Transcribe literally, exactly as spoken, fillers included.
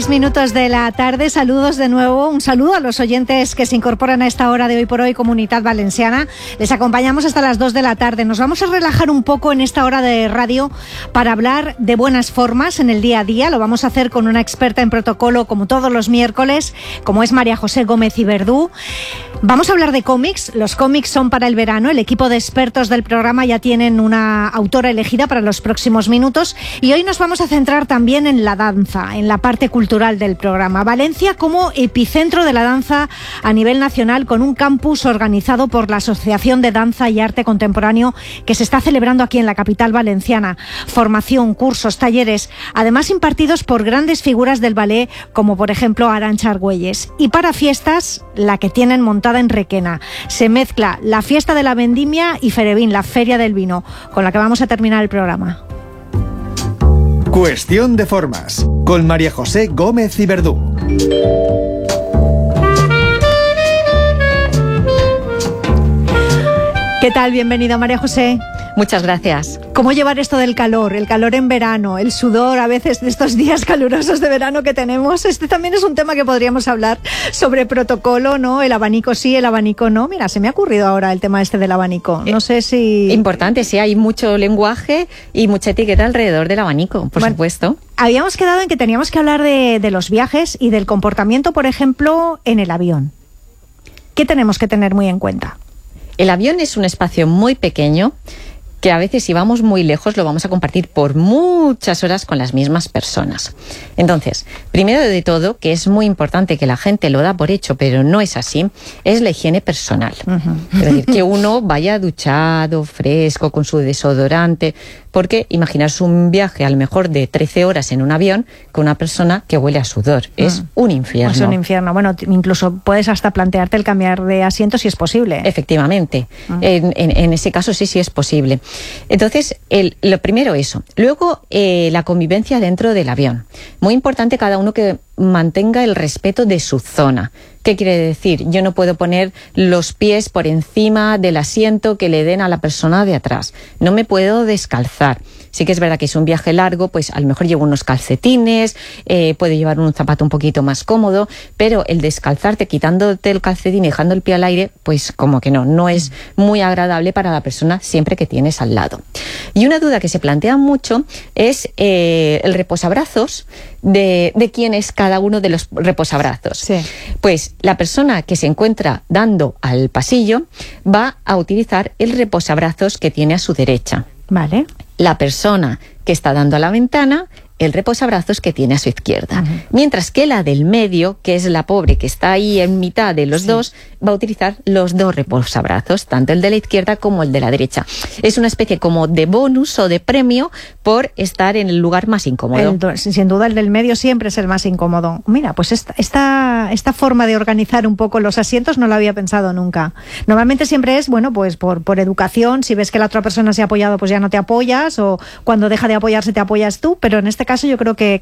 seis minutos de la tarde. Saludos de nuevo. Un saludo a los oyentes que se incorporan a esta hora de Hoy por Hoy, Comunidad Valenciana. Les acompañamos hasta las dos de la tarde. Nos vamos a relajar un poco en esta hora de radio para hablar de buenas formas en el día a día. Lo vamos a hacer con una experta en protocolo, como todos los miércoles, como es María José Gómez y Verdú. Vamos a hablar de cómics. Los cómics son para el verano. El equipo de expertos del programa ya tienen una autora elegida para los próximos minutos. Y hoy nos vamos a centrar también en la danza, en la parte cultural del programa. Valencia como epicentro de la danza a nivel nacional, con un campus organizado por la Asociación de Danza y Arte Contemporáneo que se está celebrando aquí en la capital valenciana. Formación, cursos, talleres, además impartidos por grandes figuras del ballet, como por ejemplo Arantxa Argüelles. Y para fiestas, la que tienen montada en Requena. Se mezcla la fiesta de la vendimia y Ferevín, la feria del vino, con la que vamos a terminar el programa. Cuestión de formas, con María José Gómez y Verdú. ¿Qué tal? Bienvenida, María José. Muchas gracias. ¿Cómo llevar esto del calor? El calor en verano, el sudor a veces de estos días calurosos de verano que tenemos. Este también es un tema que podríamos hablar sobre protocolo, ¿no? El abanico sí, el abanico no. Mira, se me ha ocurrido ahora el tema este del abanico. No sé si... Importante, sí, hay mucho lenguaje y mucha etiqueta alrededor del abanico, por bueno, supuesto. Habíamos quedado en que teníamos que hablar de, de los viajes y del comportamiento, por ejemplo, en el avión. ¿Qué tenemos que tener muy en cuenta? El avión es un espacio muy pequeño que a veces, si vamos muy lejos, lo vamos a compartir por muchas horas con las mismas personas. Entonces, primero de todo, que es muy importante, que la gente lo da por hecho, pero no es así, es la higiene personal. Uh-huh. Es decir, que uno vaya duchado, fresco, con su desodorante, porque imaginarse un viaje a lo mejor de trece horas en un avión con una persona que huele a sudor. Uh-huh. Es un infierno. Es un infierno. Bueno, incluso puedes hasta plantearte el cambiar de asiento si es posible. Efectivamente. Uh-huh. En, en, en ese caso sí, sí es posible. Entonces, el, lo primero eso. Luego, eh, la convivencia dentro del avión. Muy importante cada uno que mantenga el respeto de su zona. ¿Qué quiere decir? Yo no puedo poner los pies por encima del asiento que le den a la persona de atrás. No me puedo descalzar. Sí que es verdad que es un viaje largo, pues a lo mejor llevo unos calcetines, eh, puedo llevar un zapato un poquito más cómodo, pero el descalzarte, quitándote el calcetín y dejando el pie al aire, pues como que no, no es muy agradable para la persona siempre que tienes al lado. Y una duda que se plantea mucho es eh, el reposabrazos de, de quién es cada uno de los reposabrazos. Sí. Pues la persona que se encuentra dando al pasillo va a utilizar el reposabrazos que tiene a su derecha. Vale. La persona que está dando a la ventana, el reposabrazos que tiene a su izquierda. Uh-huh. Mientras que la del medio, que es la pobre que está ahí en mitad de los sí. dos, va a utilizar los dos reposabrazos, tanto el de la izquierda como el de la derecha. Es una especie como de bonus o de premio por estar en el lugar más incómodo. El, sin duda el del medio siempre es el más incómodo. Mira, pues esta, esta, esta forma de organizar un poco los asientos no lo había pensado nunca. Normalmente siempre es, bueno, pues por, por educación, si ves que la otra persona se ha apoyado, pues ya no te apoyas, o cuando deja de apoyarse te apoyas tú, pero en este caso yo creo que